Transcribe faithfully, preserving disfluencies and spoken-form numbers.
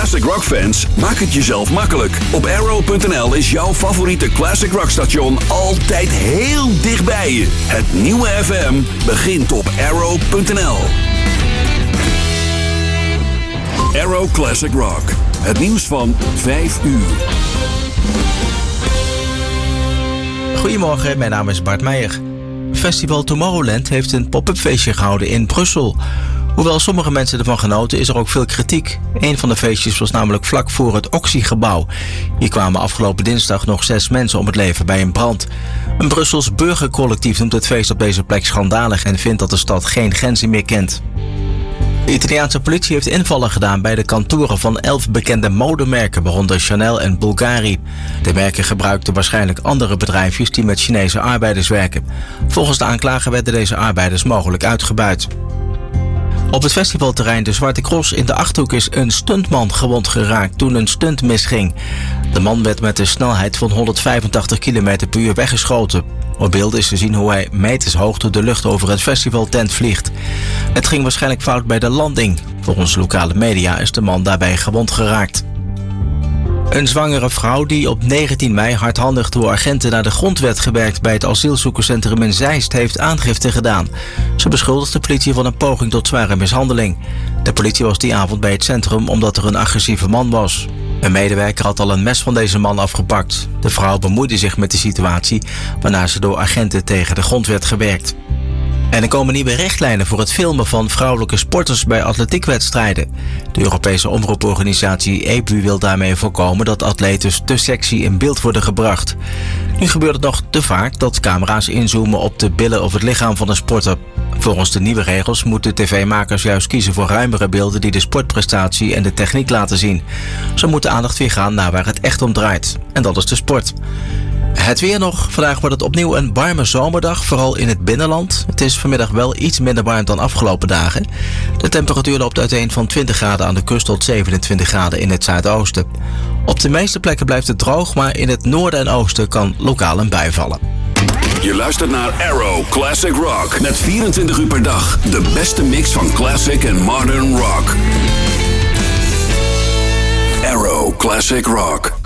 classic rock fans, maak het jezelf makkelijk. Op arrow punt n l is jouw favoriete classic rock station altijd heel dichtbij je. Het nieuwe F M begint op arrow punt n l. Arrow Classic Rock. Het nieuws van vijf uur. Goedemorgen, mijn naam is Bart Meijer. Festival Tomorrowland heeft een pop-up feestje gehouden in Brussel. Hoewel sommige mensen ervan genoten, is er ook veel kritiek. Een van de feestjes was namelijk vlak voor het Oxy-gebouw. Hier kwamen afgelopen dinsdag nog zes mensen om het leven bij een brand. Een Brussels burgercollectief noemt het feest op deze plek schandalig en vindt dat de stad geen grenzen meer kent. De Italiaanse politie heeft invallen gedaan bij de kantoren van elf bekende modemerken, waaronder Chanel en Bulgari. De merken gebruikten waarschijnlijk andere bedrijfjes die met Chinese arbeiders werken. Volgens de aanklager werden deze arbeiders mogelijk uitgebuit. Op het festivalterrein De Zwarte Cross in de Achterhoek is een stuntman gewond geraakt toen een stunt misging. De man werd met een snelheid van honderdvijfentachtig kilometer per uur weggeschoten. Op beelden is te zien hoe hij metershoog door de lucht over het festivaltent vliegt. Het ging waarschijnlijk fout bij de landing. Volgens lokale media is de man daarbij gewond geraakt. Een zwangere vrouw die op negentien mei hardhandig door agenten naar de grond werd gewerkt bij het asielzoekerscentrum in Zeist heeft aangifte gedaan. Ze beschuldigt de politie van een poging tot zware mishandeling. De politie was die avond bij het centrum omdat er een agressieve man was. Een medewerker had al een mes van deze man afgepakt. De vrouw bemoeide zich met de situatie, waarna ze door agenten tegen de grond werd gewerkt. En er komen nieuwe richtlijnen voor het filmen van vrouwelijke sporters bij atletiekwedstrijden. De Europese omroeporganisatie E B U wil daarmee voorkomen dat atleten te sexy in beeld worden gebracht. Nu gebeurt het nog te vaak dat camera's inzoomen op de billen of het lichaam van een sporter. Volgens de nieuwe regels moeten tv-makers juist kiezen voor ruimere beelden die de sportprestatie en de techniek laten zien. Zo moet de aandacht weer gaan naar waar het echt om draait. En dat is de sport. Het weer nog. Vandaag wordt het opnieuw een warme zomerdag, vooral in het binnenland. Het is vanmiddag wel iets minder warm dan afgelopen dagen. De temperatuur loopt uiteen van twintig graden aan de kust tot zevenentwintig graden in het zuidoosten. Op de meeste plekken blijft het droog, maar in het noorden en oosten kan lokaal een bui vallen. Je luistert naar Arrow Classic Rock. Met vierentwintig uur per dag de beste mix van classic en modern rock. Arrow Classic Rock.